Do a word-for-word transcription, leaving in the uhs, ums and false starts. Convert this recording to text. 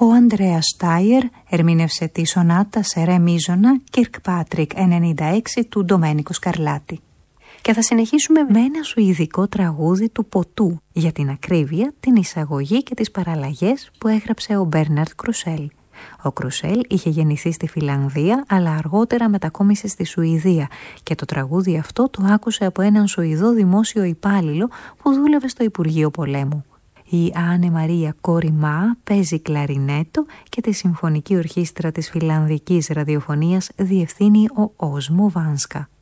Ο Ανδρέας Στάιερ ερμήνευσε τη σονάτα σε ρε μίζωνα Kirkpatrick ενενήντα έξι του Ντομένικο Σκαρλάτη. Και θα συνεχίσουμε με ένα σουηδικό τραγούδι του ποτού, για την ακρίβεια, την εισαγωγή και τις παραλλαγές που έγραψε ο Μπέρναρτ Κρουσέλ. Ο Κρουσέλ είχε γεννηθεί στη Φιλανδία, αλλά αργότερα μετακόμισε στη Σουηδία και το τραγούδι αυτό το άκουσε από έναν Σουηδό δημόσιο υπάλληλο που δούλευε στο Υπουργείο Πολέμου. Η Άνε Μαρία Κοριμά παίζει κλαρινέτο και τη Συμφωνική Ορχήστρα της Φιλανδικής Ραδιοφωνίας διευθύνει ο Όσμο Βάνσκα.